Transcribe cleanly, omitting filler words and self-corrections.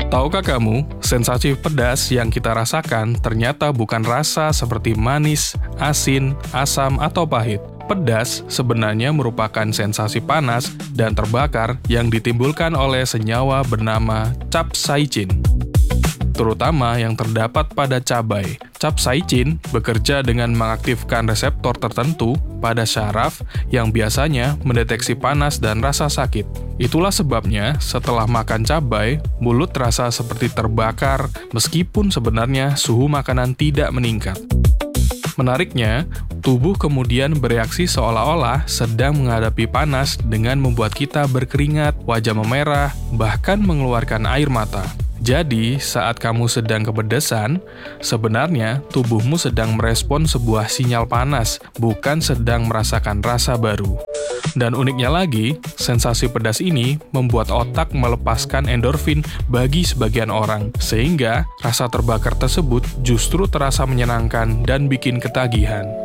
Tahukah kamu, sensasi pedas yang kita rasakan ternyata bukan rasa seperti manis, asin, asam, atau pahit. Pedas sebenarnya merupakan sensasi panas dan terbakar yang ditimbulkan oleh senyawa bernama capsaicin, terutama yang terdapat pada cabai. Capsaicin bekerja dengan mengaktifkan reseptor tertentu pada syaraf yang biasanya mendeteksi panas dan rasa sakit. Itulah sebabnya setelah makan cabai, mulut terasa seperti terbakar meskipun sebenarnya suhu makanan tidak meningkat. Menariknya, tubuh kemudian bereaksi seolah-olah sedang menghadapi panas dengan membuat kita berkeringat, wajah memerah, bahkan mengeluarkan air mata. Jadi, saat kamu sedang kepedesan, sebenarnya tubuhmu sedang merespon sebuah sinyal panas, bukan sedang merasakan rasa baru. Dan uniknya lagi, sensasi pedas ini membuat otak melepaskan endorfin bagi sebagian orang, sehingga rasa terbakar tersebut justru terasa menyenangkan dan bikin ketagihan.